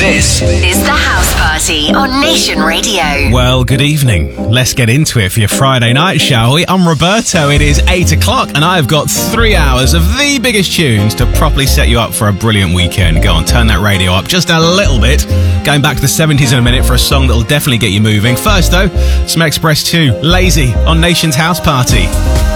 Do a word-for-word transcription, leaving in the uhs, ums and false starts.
This is The House Party on Nation Radio. Well, good evening. Let's get into it for your Friday night, shall we? I'm Roberto. It is eight o'clock and I've got three hours of the biggest tunes to properly set you up for a brilliant weekend. Go on, turn that radio up just a little bit. Going back to the seventies in a minute for a song that'll definitely get you moving. First, though, some Express two, Lazy on Nation's House Party.